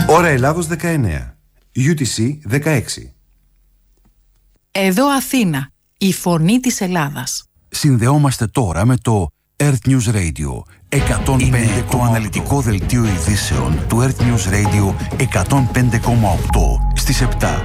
Ώρα Ελλάδος 19, UTC 16. Εδώ Αθήνα, η φωνή της Ελλάδας. Συνδεόμαστε τώρα με το Earth News Radio 105. Είναι το αναλυτικό δελτίο ειδήσεων του Earth News Radio 105,8 στις 7.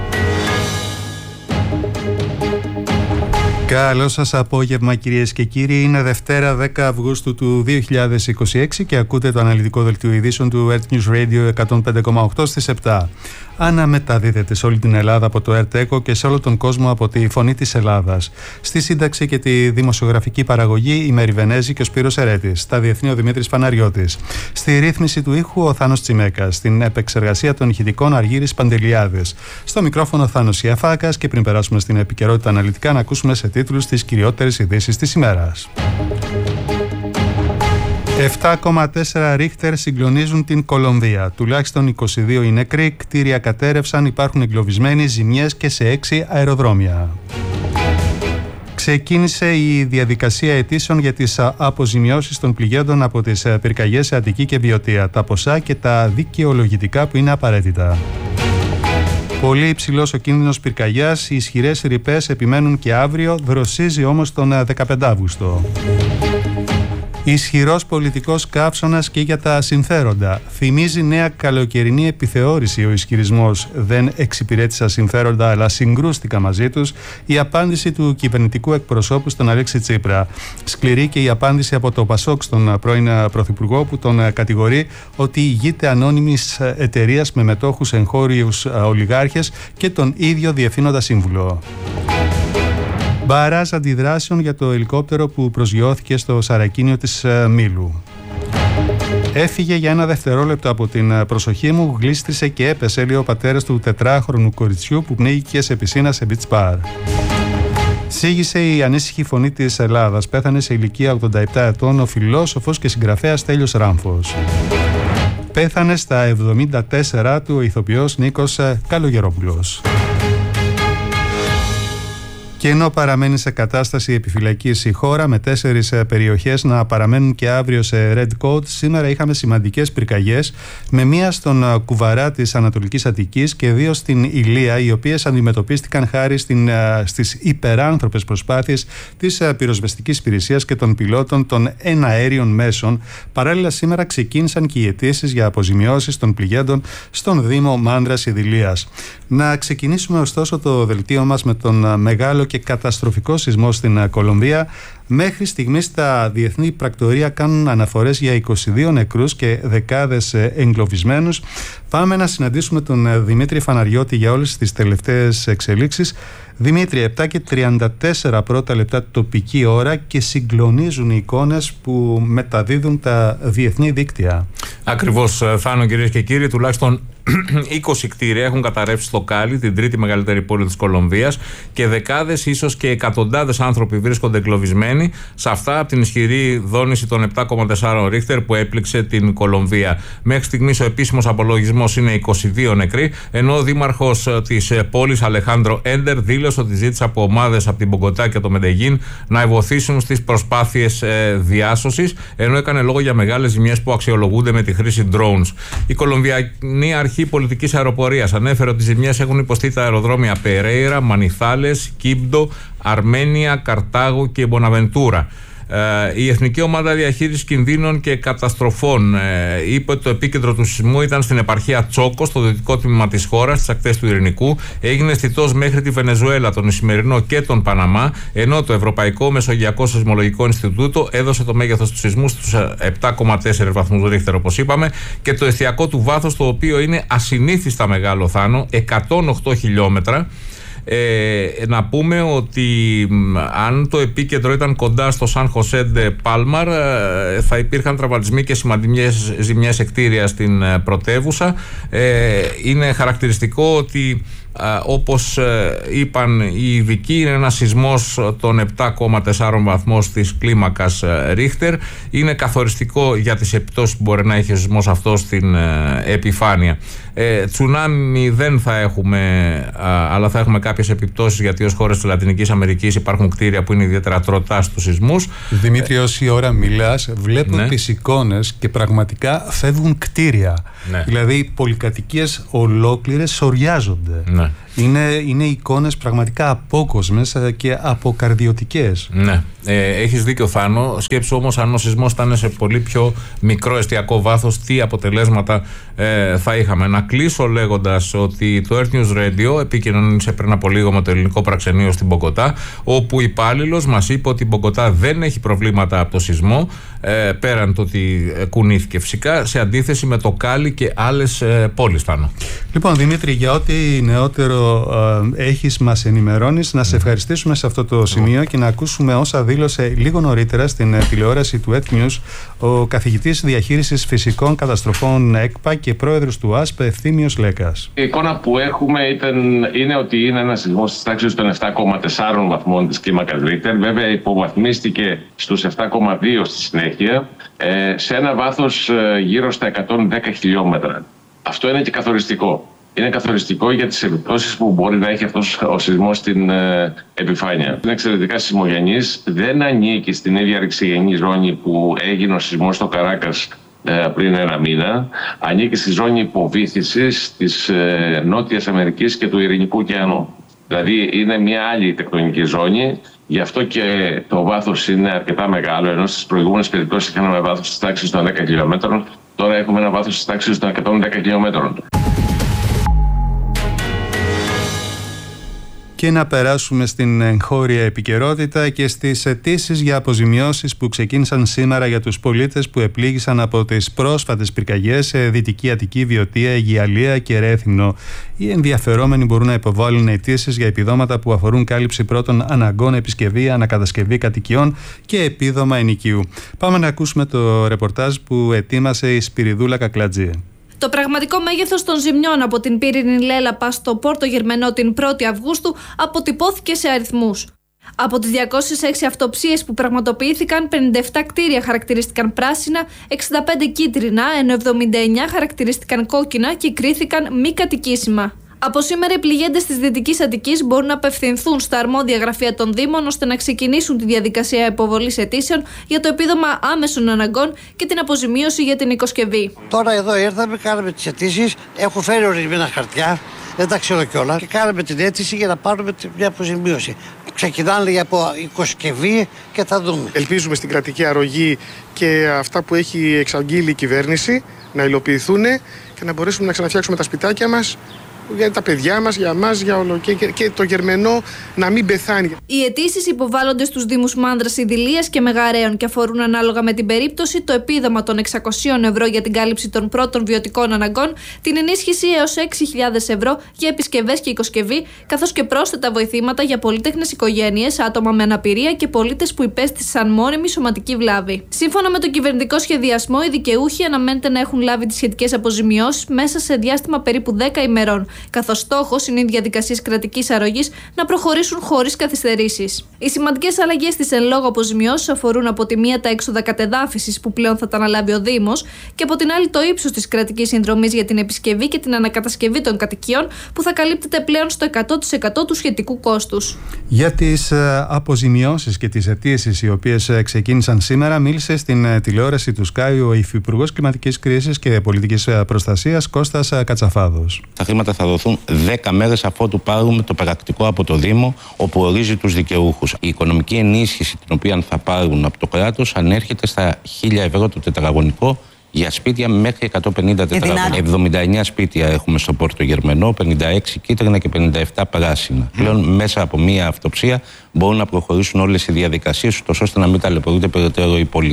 Καλό σας απόγευμα κυρίες και κύριοι. Είναι Δευτέρα 10 Αυγούστου του 2026 και ακούτε το αναλυτικό δελτίο ειδήσεων του Earth News Radio 105,8 στις 7. Αναμεταδίδεται σε όλη την Ελλάδα από το Earth Echo και σε όλο τον κόσμο από τη Φωνή της Ελλάδας. Στη σύνταξη και τη δημοσιογραφική παραγωγή η Μέρη Βενέζη και ο Σπύρος Ερέτης. Στα διεθνή ο Δημήτρης Παναριώτης. Στη ρύθμιση του ήχου ο Θάνος Τσιμέκας. Στην επεξεργασία των ηχητικών Αργύρης Παντελιάδης. Στο μικρόφωνο Θάνος Ιαφάκας και πριν περάσουμε στην επικαιρότητα αναλυτικά να ακούσουμε σε τίτλους τις κυριότερες ειδήσεις της ημέρας. 7,4 ρίχτερ συγκλονίζουν την Κολομβία. Τουλάχιστον 22 οι νεκροί, κτίρια κατέρευσαν, υπάρχουν εγκλωβισμένοι, ζημιές και σε 6 αεροδρόμια. Ξεκίνησε η διαδικασία αιτήσεων για τις αποζημιώσεις των πληγέντων από τις πυρκαγιές σε Αττική και Βιωτία. Τα ποσά και τα δικαιολογητικά που είναι απαραίτητα. Πολύ υψηλός ο κίνδυνος πυρκαγιάς, οι ισχυρές ρηπές επιμένουν και αύριο, δροσίζει όμως τον 15 Αύγουστο. Ισχυρός πολιτικός καύσωνας και για τα συμφέροντα. Θυμίζει νέα καλοκαιρινή επιθεώρηση ο ισχυρισμός. Δεν εξυπηρέτησα συμφέροντα, αλλά συγκρούστηκα μαζί τους. Η απάντηση του κυβερνητικού εκπροσώπου στον Αλέξη Τσίπρα. Σκληρή και η απάντηση από το Πασόκ στον πρώην Πρωθυπουργό που τον κατηγορεί ότι ηγείται ανώνυμης εταιρείας με μετόχους εγχώριους ολιγάρχες και τον ίδιο διευθύνοντα σύμβουλο. Μπαράζ αντιδράσεων για το ελικόπτερο που προσγειώθηκε στο σαρακίνιο της Μήλου. Έφυγε για ένα δευτερόλεπτο από την προσοχή μου, γλίστρισε και έπεσε, λέει ο πατέρας του 4χρονου κοριτσιού που πνίγηκε σε πισίνα σε beach bar. Σίγησε η ανήσυχη φωνή της Ελλάδας. Πέθανε σε ηλικία 87 ετών ο φιλόσοφος και συγγραφέας Στέλιος Ράμφος. Πέθανε στα 74 του ο ηθοποιός Νίκος Καλογερόπουλος. Και ενώ παραμένει σε κατάσταση επιφυλακής η χώρα με 4 περιοχές να παραμένουν και αύριο σε Red Code, σήμερα είχαμε σημαντικές πυρκαγιές, με μία στον Κουβαρά της Ανατολικής Αττικής και 2 στην Ηλία, οι οποίες αντιμετωπίστηκαν χάρη στις υπεράνθρωπες προσπάθειες της πυροσβεστικής υπηρεσίας και των πιλότων των εναέριων μέσων. Παράλληλα, σήμερα ξεκίνησαν και οι αιτήσεις για αποζημιώσεις των πληγέντων στον Δήμο Μάνδρας Ιδηλίας. Να ξεκινήσουμε ωστόσο το δελτίο μας με τον μεγάλο και καταστροφικό σεισμό στην Κολομβία. Μέχρι στιγμής τα διεθνή πρακτορεία κάνουν αναφορές για 22 νεκρούς και δεκάδες εγκλωβισμένους. Πάμε να συναντήσουμε τον Δημήτρη Φαναριώτη για όλες τις τελευταίες εξελίξεις. Δημήτρη, 7 και 34 πρώτα λεπτά τοπική ώρα και συγκλονίζουν οι εικόνες που μεταδίδουν τα διεθνή δίκτυα. Ακριβώς, Θάνο, κυρίες και κύριοι, τουλάχιστον 20 κτίρια έχουν καταρρεύσει στο Κάλι, την τρίτη μεγαλύτερη πόλη της Κολομβίας, και δεκάδες, ίσως και εκατοντάδες άνθρωποι βρίσκονται εγκλωβισμένοι σε αυτά από την ισχυρή δόνηση των 7,4 ρίχτερ που έπληξε την Κολομβία. Μέχρι στιγμής ο επίσημος απολογισμός είναι 22 νεκροί, ενώ ο δήμαρχος της πόλης Αλεχάνδρο Έντερ δήλωσε ότι ζήτησε από ομάδες από την Μπογκοτά και το Μεντεγίν να βοηθήσουν στις προσπάθειες διάσωσης, ενώ έκανε λόγο για μεγάλες ζημιές που αξιολογούνται με τη χρήση drones. Η Κολομβιανή Αρχή Πολιτικής Αεροπορίας ανέφερε ότι οι ζημιές έχουν υποστεί τα αεροδρόμια Περέιρα, Μανιθάλες, Κίμπντο, Αρμένια, Καρτάγο και Μποναβεντούρα. Η Εθνική Ομάδα Διαχείρισης Κινδύνων και Καταστροφών είπε ότι το επίκεντρο του σεισμού ήταν στην επαρχία Τσόκο, στο δυτικό τμήμα της χώρας, στις ακτές του Ειρηνικού. Έγινε αισθητός μέχρι τη Βενεζουέλα, τον Ισημερινό και τον Παναμά, ενώ το Ευρωπαϊκό Μεσογειακό Σεισμολογικό Ινστιτούτο έδωσε το μέγεθος του σεισμού στους 7,4 βαθμούς Ρίχτερ, όπως είπαμε, και το εστιακό του βάθος, το οποίο είναι ασυνήθιστα μεγάλο, Θάνο, 108 χιλιόμετρα. Να πούμε ότι αν το επίκεντρο ήταν κοντά στο Σαν Χωσέντε Πάλμαρ, θα υπήρχαν τραυματισμοί και σημαντικές ζημιές σε κτίρια στην πρωτεύουσα. Είναι χαρακτηριστικό ότι Όπως είπαν οι ειδικοί, είναι ένας σεισμός των 7,4 βαθμών της κλίμακας Ρίχτερ. Είναι καθοριστικό για τις επιπτώσεις που μπορεί να έχει ο σεισμός αυτό στην επιφάνεια. Τσουνάμι δεν θα έχουμε, αλλά θα έχουμε κάποιες επιπτώσεις, γιατί ως χώρες της Λατινικής Αμερικής υπάρχουν κτίρια που είναι ιδιαίτερα τροτά στους σεισμούς. Δημήτρη, όση ώρα μιλάς, βλέπω τις εικόνες και πραγματικά φεύγουν κτίρια. Δηλαδή πολυκατοικίες ολόκληρες σωριάζονται. Είναι εικόνες πραγματικά απόκοσμες και αποκαρδιωτικές. Ναι, έχεις δίκιο, Θάνο. Σκέψου όμως, αν ο σεισμός ήταν σε πολύ πιο μικρό εστιακό βάθος, τι αποτελέσματα θα είχαμε. Να κλείσω λέγοντας ότι το Earth News Radio επικοινωνήσε πριν από λίγο με το ελληνικό πραξενείο στην Μπογκοτά, όπου ο υπάλληλος μας είπε ότι η Μπογκοτά δεν έχει προβλήματα από το σεισμό, πέραν το ότι κουνήθηκε φυσικά, σε αντίθεση με το Κάλι και άλλες πόλεις, Θάνο. Λοιπόν, Δημήτρη, για ό,τι νεότερο έχεις, μας ενημερώνεις. Να σε ευχαριστήσουμε σε αυτό το σημείο και να ακούσουμε όσα δήλωσε λίγο νωρίτερα στην τηλεόραση του Earth News ο καθηγητής διαχείρισης φυσικών καταστροφών ΕΚΠΑ και πρόεδρος του ΑΣΠ, Ευθύμιος Λέκας. Η εικόνα που έχουμε είναι ότι είναι ένα σεισμός της τάξης των 7,4 βαθμών της κλίμακας Ρίχτερ. Βέβαια υποβαθμίστηκε στους 7,2 στη συνέχεια, σε ένα βάθος γύρω στα 110 χιλιόμετρα. Αυτό είναι και καθοριστικό. Είναι καθοριστικό για τις επιπτώσεις που μπορεί να έχει αυτός ο σεισμός στην επιφάνεια. Είναι εξαιρετικά σεισμογενής, δεν ανήκει στην ίδια ρηξιγενή ζώνη που έγινε ο σεισμός στο Καράκας πριν ένα μήνα. Ανήκει στη ζώνη υποβύθισης της Νότιας Αμερικής και του Ειρηνικού ωκεανού. Δηλαδή είναι μια άλλη τεκτονική ζώνη, γι' αυτό και το βάθος είναι αρκετά μεγάλο, ενώ στις προηγούμενες περιπτώσεις είχαμε βάθος της τάξης των 10 χιλιόμετρων, τώρα έχουμε ένα βάθος της τάξης των 110 χιλιόμετρων. Και να περάσουμε στην εγχώρια επικαιρότητα και στις αιτήσεις για αποζημιώσεις που ξεκίνησαν σήμερα για τους πολίτες που επλήγησαν από τις πρόσφατες πυρκαγιές σε Δυτική Αττική, Βιωτία, Αιγιαλία και Ρέθυμνο. Οι ενδιαφερόμενοι μπορούν να υποβάλουν αιτήσεις για επιδόματα που αφορούν κάλυψη πρώτων αναγκών, επισκευή, ανακατασκευή κατοικιών και επίδομα ενοικίου. Πάμε να ακούσουμε το ρεπορτάζ που ετοίμασε η Σπυριδούλα Κακλατζή. Το πραγματικό μέγεθος των ζημιών από την πύρινη λέλαπα στο Πόρτο Γερμενό την 1η Αυγούστου αποτυπώθηκε σε αριθμούς. Από τις 206 αυτοψίες που πραγματοποιήθηκαν, 57 κτίρια χαρακτηρίστηκαν πράσινα, 65 κίτρινα, ενώ 79 χαρακτηρίστηκαν κόκκινα και κρίθηκαν μη κατοικήσιμα. Από σήμερα οι πληγέντες της Δυτικής Αττικής μπορούν να απευθυνθούν στα αρμόδια γραφεία των Δήμων ώστε να ξεκινήσουν τη διαδικασία υποβολής αιτήσεων για το επίδομα άμεσων αναγκών και την αποζημίωση για την οικοσκευή. Τώρα εδώ ήρθαμε, κάναμε τις αιτήσεις, έχω φέρει ορισμένα χαρτιά, δεν τα ξέρω κιόλα, και κάναμε την αίτηση για να πάρουμε μια αποζημίωση. Ξεκινάνε από οικοσκευή και θα δούμε. Ελπίζουμε στην κρατική αρρωγή και αυτά που έχει εξαγγείλει η κυβέρνηση να υλοποιηθούν και να μπορέσουμε να ξαναφτιάξουμε τα σπιτάκια μας, για τα παιδιά μας, για εμάς, για όλο και το Γερμενό να μην πεθάνει. Οι αιτήσεις υποβάλλονται στους Δήμους Μάνδρας, Ιδηλίας και Μεγαρέων και αφορούν ανάλογα με την περίπτωση το επίδομα των 600 ευρώ για την κάλυψη των πρώτων βιωτικών αναγκών, την ενίσχυση έως 6.000 ευρώ για επισκευές και οικοσκευή, καθώς και πρόσθετα βοηθήματα για πολύτεχνες οικογένειες, άτομα με αναπηρία και πολίτες που υπέστησαν μόνιμη σωματική βλάβη. Σύμφωνα με τον κυβερνητικό σχεδιασμό, οι δικαιούχοι αναμένεται να έχουν λάβει τις σχετικές αποζημιώσεις μέσα σε διάστημα περίπου 10 ημερών. Καθώς στόχος είναι οι διαδικασίες κρατικής αρρωγής να προχωρήσουν χωρίς καθυστερήσεις. Οι σημαντικές αλλαγές στις εν λόγω αποζημιώσεις αφορούν από τη μία τα έξοδα κατεδάφισης που πλέον θα τα αναλάβει ο Δήμος και από την άλλη το ύψος της κρατικής συνδρομής για την επισκευή και την ανακατασκευή των κατοικιών που θα καλύπτεται πλέον στο 100% του σχετικού κόστους. Για τις αποζημιώσεις και τις αιτήσεις οι οποίες ξεκίνησαν σήμερα, μίλησε στην τηλεόραση του Sky ο Υφυπουργός Κλιματικής Κρίσης και Πολιτικής Προστασίας Κώστας Κατσαφάδος. Τα χρήματα θα δοθούν 10 μέρες αφότου πάρουμε το πρακτικό από το Δήμο, όπου ορίζει τους δικαιούχους. Η οικονομική ενίσχυση την οποία θα πάρουν από το κράτος ανέρχεται στα 1.000 ευρώ το τετραγωνικό για σπίτια μέχρι 150 τετραγωνικά. 79 σπίτια έχουμε στο Πόρτο Γερμενό, 56 κίτρινα και 57 πράσινα. Πλέον μέσα από μία αυτοψία μπορούν να προχωρήσουν όλες οι διαδικασίες, ώστε να μην ταλαιπωρούνται περαιτέρω οι πολίτες.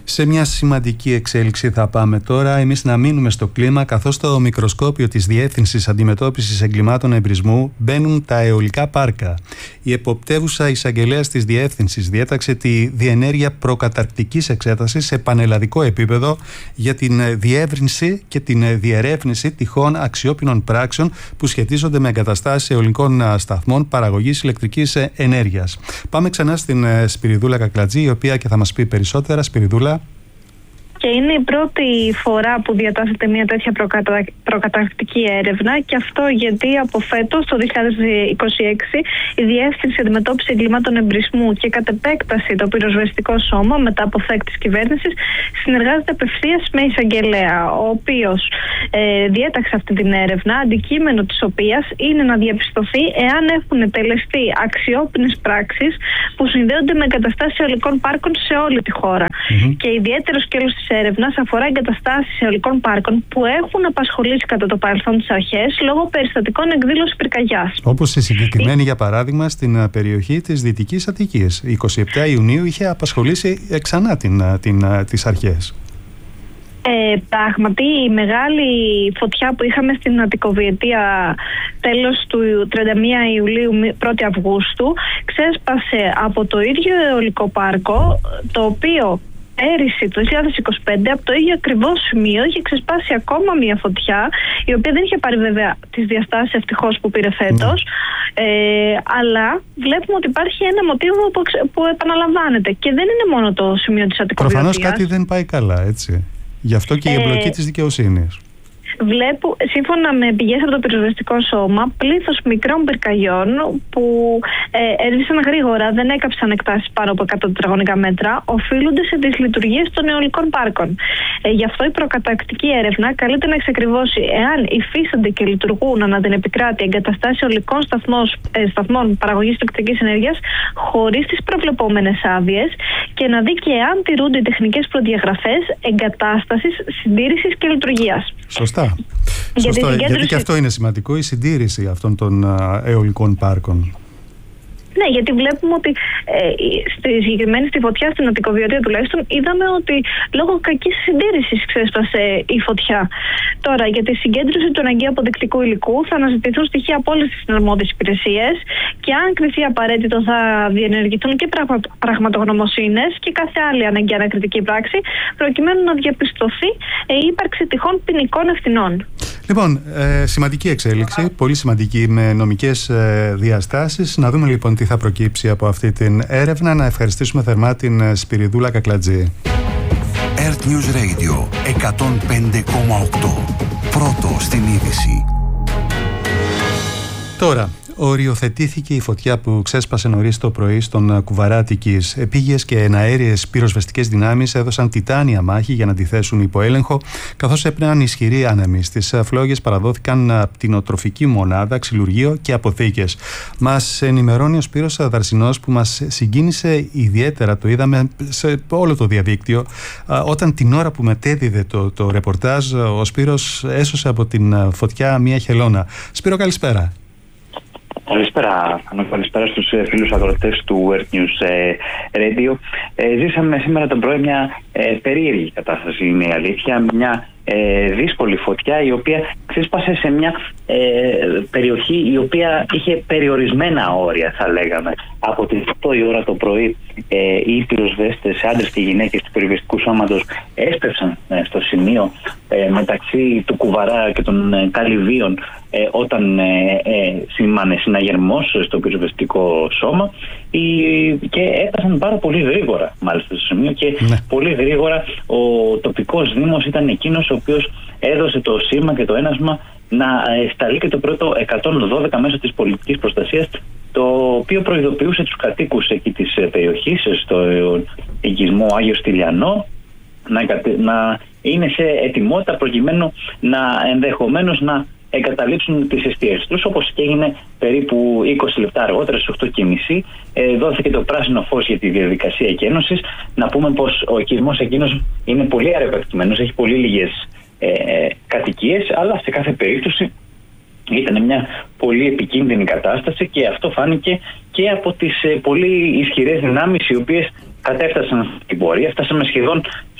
Σε μια σημαντική εξέλιξη θα πάμε τώρα. Εμείς να μείνουμε στο κλίμα, καθώς στο μικροσκόπιο της Διεύθυνσης Αντιμετώπισης Εγκλημάτων Εμπρισμού μπαίνουν τα αιωλικά πάρκα. Η εποπτεύουσα εισαγγελέας της Διεύθυνσης διέταξε τη διενέργεια προκαταρκτικής εξέτασης σε πανελλαδικό επίπεδο για την διεύρυνση και την διερεύνηση τυχόν αξιόπινων πράξεων που σχετίζονται με εγκαταστάσεις αιωλικών σταθμών παραγωγής ηλεκτρικής ενέργειας. Πάμε ξανά στην Σπυριδούλα Κακλατζή, η οποία και θα μας πει περισσότερα. Σπυριδούλα. Και είναι η πρώτη φορά που διατάσσεται μια τέτοια προκαταρκτική έρευνα, και αυτό γιατί από φέτος, το 2026, η Διεύθυνση Αντιμετώπισης Εγκλημάτων Εμπρισμού και κατ' επέκταση το Πυροσβεστικό Σώμα, μετά από θέκτη της κυβέρνησης, συνεργάζεται απευθείας με εισαγγελέα, ο οποίος διέταξε αυτή την έρευνα, αντικείμενο της οποίας είναι να διαπιστωθεί εάν έχουν τελεστεί αξιόπινες πράξεις που συνδέονται με εγκαταστάσεις αιωλικών πάρκων σε όλη τη χώρα. Και ιδιαίτερο σκέλος της έρευνας αφορά εγκαταστάσεις αιωλικών πάρκων που έχουν απασχολήσει κατά το παρελθόν τις αρχές λόγω περιστατικών εκδήλωσης πυρκαγιάς. Όπως η συγκεκριμένη, για παράδειγμα, στην περιοχή της Δυτικής Αττικής. 27 Ιουνίου είχε απασχολήσει ξανά τις αρχές. Πράγματι, η μεγάλη φωτιά που είχαμε στην Αττικοβιετία τέλος του 31 Ιουλίου, 1η Αυγούστου, ξέσπασε από το ίδιο αιωλικό πάρκο, το οποίο πέρυσι, το 2025, από το ίδιο ακριβώς σημείο είχε ξεσπάσει ακόμα μια φωτιά, η οποία δεν είχε πάρει βέβαια τις διαστάσεις ευτυχώς που πήρε φέτος, αλλά βλέπουμε ότι υπάρχει ένα μοτίβο που επαναλαμβάνεται. Και δεν είναι μόνο το σημείο της Αττικοβιωτίας. Προφανώς κάτι δεν πάει καλά, έτσι. Γι' αυτό και η εμπλοκή της δικαιοσύνης. Βλέπω, σύμφωνα με πηγές από το Πυροσβεστικό Σώμα, πλήθος μικρών πυρκαγιών που έδυσαν γρήγορα, δεν έκαψαν εκτάσεις πάνω από 100 τετραγωνικά μέτρα, οφείλονται σε τις λειτουργίες των αιωλικών πάρκων. Γι' αυτό η προκαταρκτική έρευνα καλείται να εξακριβώσει εάν υφίστανται και λειτουργούν ανά την επικράτεια εγκαταστάσεις αιωλικών σταθμών παραγωγής ηλεκτρικής ενέργειας χωρίς τις προβλεπόμενες άδειες, και να δει και εάν τηρούνται οι τεχνικές προδιαγραφές εγκατάστασης, συντήρησης και λειτουργίας. Σωστά. Γιατί και αυτό είναι σημαντικό, η συντήρηση αυτών των αιωλικών πάρκων. Ναι, γιατί βλέπουμε ότι στη φωτιά στην Αττικοβιωτία τουλάχιστον είδαμε ότι λόγω κακής συντήρησης ξέσπασε η φωτιά. Τώρα, για τη συγκέντρωση του αναγκαίου αποδεικτικού υλικού θα αναζητηθούν στοιχεία από όλες τις συναρμόδιες υπηρεσίες, και αν κριθεί απαραίτητο θα διενεργηθούν και πραγματογνωμοσύνες και κάθε άλλη αναγκαία ανακριτική πράξη, προκειμένου να διαπιστωθεί η ύπαρξη τυχόν ποινικών ευθυνών. Λοιπόν, σημαντική εξέλιξη, πολύ σημαντική, με νομικές διαστάσεις. Να δούμε λοιπόν τι θα προκύψει από αυτή την έρευνα. Να ευχαριστήσουμε θερμά την Σπυριδούλα Κακλατζή. Earth News Radio 105,8. Πρώτο στην είδηση. Τώρα, οριοθετήθηκε η φωτιά που ξέσπασε νωρίς το πρωί στον Κουβαρά Αττικής. Επίγειες και εναέριες πυροσβεστικές δυνάμεις έδωσαν τιτάνια μάχη για να αντιθέσουν υπό έλεγχο, καθώς έπνεαν ισχυροί άνεμοι. Στις φλόγες παραδόθηκαν πτηνοτροφική μονάδα, ξυλουργείο και αποθήκες. Μας ενημερώνει ο Σπύρος Δαρσινός, που μας συγκίνησε ιδιαίτερα, το είδαμε σε όλο το διαδίκτυο, όταν την ώρα που μετέδιδε το ρεπορτάζ ο Σπύρος έσωσε από την φωτιά μια χελώνα. Σπύρο, καλησπέρα. Καλησπέρα, καλησπέρα στους φίλους αγροτές του Earth News Radio. Ζήσαμε σήμερα το πρωί μια περίεργη κατάσταση, είναι η αλήθεια. Μια δύσκολη φωτιά, η οποία ξέσπασε σε μια περιοχή η οποία είχε περιορισμένα όρια, θα λέγαμε. Από τις 8 η ώρα το πρωί οι πυροσβέστες, άντρες και γυναίκες του Πυροσβεστικού Σώματος, έσπευσαν στο σημείο μεταξύ του Κουβαρά και των Καλυβίων, όταν σήμανε συναγερμός στο Πυροσβεστικό Σώμα, και έφτασαν πάρα πολύ γρήγορα μάλιστα στο σημείο, και πολύ γρήγορα ο τοπικός δήμος ήταν εκείνος ο οποίος έδωσε το σήμα και το ένασμα να σταλεί και το πρώτο 112 μέσω της πολιτικής προστασίας, το οποίο προειδοποιούσε τους κατοίκους εκεί της περιοχής, στο οικισμό Άγιο Στυλιανό, να είναι σε ετοιμότητα προκειμένου να ενδεχομένως να εγκαταλείψουν τις εστίες τους, όπως και έγινε περίπου 20 λεπτά αργότερα, στις 8:30, δόθηκε το πράσινο φως για τη διαδικασία εκένωσης. Να πούμε πως ο οικισμός εκείνος είναι πολύ αεροκατοικημένος, έχει πολύ λίγες κατοικίες, αλλά σε κάθε περίπτωση ήταν μια πολύ επικίνδυνη κατάσταση, και αυτό φάνηκε και από τις πολύ ισχυρές δυνάμεις οι οποίες κατέφτασαν στην πορεία. Φτάσαμε σχεδόν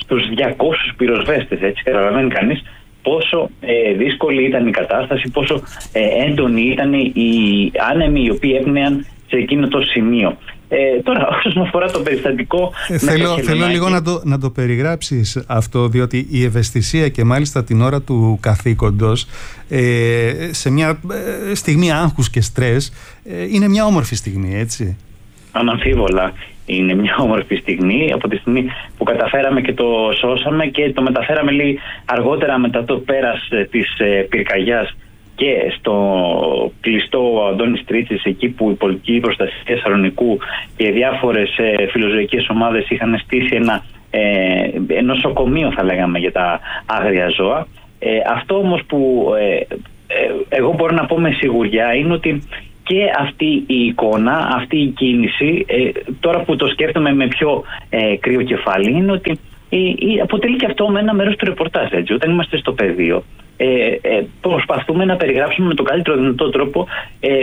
στους 200 πυροσβέστες. Έτσι καταλαβαίνει κανείς πόσο δύσκολη ήταν η κατάσταση, πόσο έντονοι ήταν οι άνεμοι οι οποίοι έπνεαν σε εκείνο το σημείο. Τώρα, όσον αφορά το περιστατικό... Θέλω λίγο να το περιγράψεις αυτό, διότι η ευαισθησία και μάλιστα την ώρα του καθήκοντος, σε μια στιγμή άγχους και στρες, είναι μια όμορφη στιγμή, έτσι. Αναμφίβολα είναι μια όμορφη στιγμή, από τη στιγμή που καταφέραμε και το σώσαμε και το μεταφέραμε λίγο αργότερα μετά το πέρας της πυρκαγιάς και στο κλειστό Αντώνης Τρίτσης, εκεί που η πολιτική προστασία Θεσσαλονικού και διάφορες φιλοζωικές ομάδες είχαν στήσει ένα νοσοκομείο, θα λέγαμε, για τα άγρια ζώα. Αυτό όμως που εγώ μπορώ να πω με σιγουριά είναι ότι και αυτή η εικόνα, αυτή η κίνηση, τώρα που το σκέφτομαι με πιο κρύο κεφάλι, είναι ότι αποτελεί και αυτό με ένα μέρος του ρεπορτάζ. Έτσι. Όταν είμαστε στο πεδίο, προσπαθούμε να περιγράψουμε με τον καλύτερο δυνατό τρόπο